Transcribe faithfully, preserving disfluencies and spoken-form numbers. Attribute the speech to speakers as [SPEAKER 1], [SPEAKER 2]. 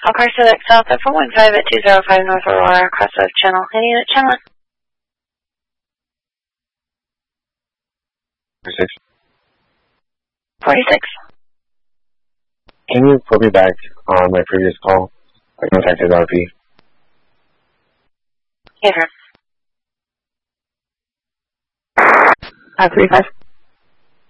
[SPEAKER 1] All car select south at four one five at two zero five North Aurora, crossover channel. Any unit channel?
[SPEAKER 2] forty-six.
[SPEAKER 1] forty-six.
[SPEAKER 2] Can you put me back on my previous call? I contacted R P.
[SPEAKER 1] Yes, sir. five three five.